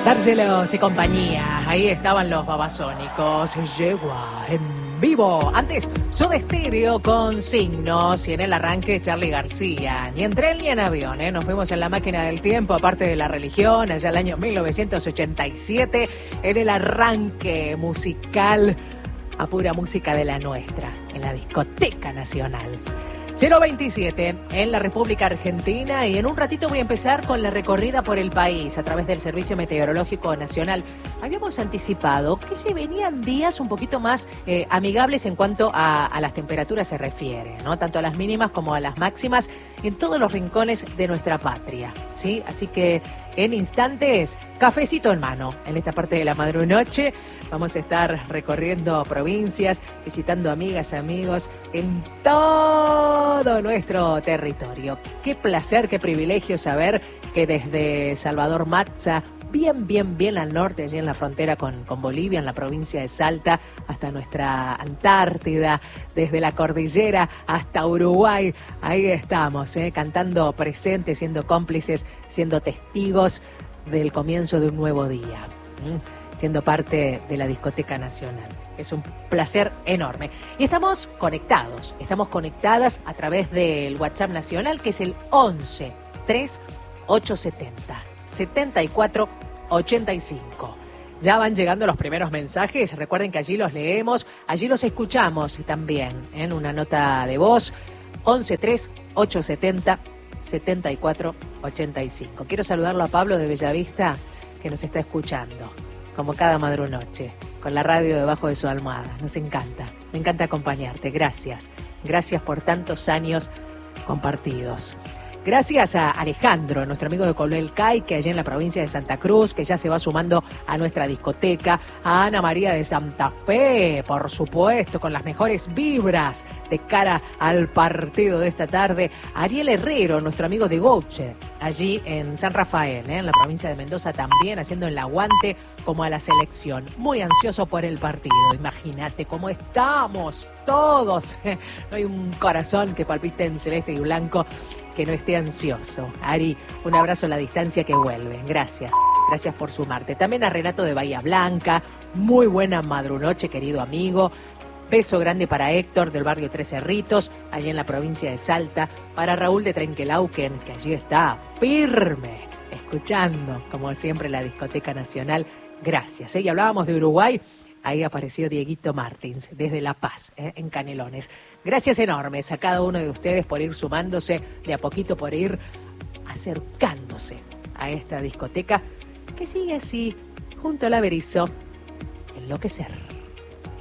Dárselos y compañía. Ahí estaban los babasónicos. Yegua en vivo. Antes, Soda Stereo con Signos. Y en el arranque, Charly García. Ni en tren ni en avión, ¿eh? Nos fuimos en la máquina del tiempo, aparte de la religión, allá el año 1987. En el arranque musical a pura música de la nuestra. En la Discoteca Nacional. 027 en la República Argentina, y en un ratito voy a empezar con la recorrida por el país a través del Servicio Meteorológico Nacional. Habíamos anticipado que se venían días un poquito más amigables en cuanto a las temperaturas se refiere, ¿no? Tanto a las mínimas como a las máximas en todos los rincones de nuestra patria, ¿sí? Así que en instantes, cafecito en mano. En esta parte de la madrunoche vamos a estar recorriendo provincias, visitando amigas, amigos en todo nuestro territorio. Qué placer, qué privilegio saber que desde Salvador Matza, bien al norte, allí en la frontera con Bolivia, en la provincia de Salta, hasta nuestra Antártida, desde la cordillera hasta Uruguay, ahí estamos, cantando presentes, siendo cómplices, siendo testigos del comienzo de un nuevo día, siendo parte de la Discoteca Nacional. Es un placer enorme. Y estamos conectadas a través del WhatsApp nacional, que es el 11 3 870 74 85. Ya van llegando los primeros mensajes. Recuerden que allí los leemos, allí los escuchamos también en una nota de voz. 11 3 870 74 85. Quiero saludarlo a Pablo de Bellavista, que nos está escuchando, como cada madrunoche, con la radio debajo de su almohada. Nos encanta, me encanta acompañarte. Gracias por tantos años compartidos. Gracias a Alejandro, nuestro amigo de Colhuelcay, que allá en la provincia de Santa Cruz, que ya se va sumando a nuestra discoteca. A Ana María de Santa Fe, por supuesto, con las mejores vibras de cara al partido de esta tarde. A Ariel Herrero, nuestro amigo de Goche, allí en San Rafael, en la provincia de Mendoza también, haciendo el aguante como a la selección. Muy ansioso por el partido. Imagínate cómo estamos todos. No hay un corazón que palpite en celeste y blanco que no esté ansioso. Ari, un abrazo a la distancia que vuelve. Gracias por sumarte. También a Renato de Bahía Blanca, muy buena madrunoche, querido amigo. Beso grande para Héctor del barrio Tres Cerritos, allí en la provincia de Salta. Para Raúl de Trenquelauquen, que allí está firme, escuchando, como siempre, la Discoteca Nacional. Gracias. Y hablábamos de Uruguay. Ahí apareció Dieguito Martins, desde La Paz, en Canelones. Gracias enormes a cada uno de ustedes por ir sumándose de a poquito, por ir acercándose a esta discoteca que sigue así, junto al Averizo, enloquecer.